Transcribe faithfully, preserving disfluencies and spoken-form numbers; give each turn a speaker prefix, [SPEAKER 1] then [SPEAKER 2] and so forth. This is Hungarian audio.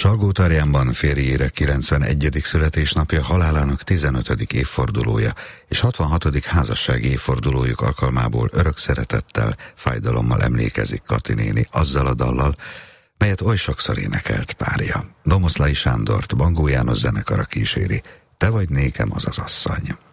[SPEAKER 1] Salgótarjánban férjére kilencvenegyedik születésnapja, halálának tizenötödik évfordulója és hatvánhatodik házassági évfordulójuk alkalmából örök szeretettel, fájdalommal emlékezik Kati néni azzal a dallal, melyet oly sokszor énekelt párja. Domoszlai Sándort Bangó János zenekara kíséri, Te vagy nékem az az asszony.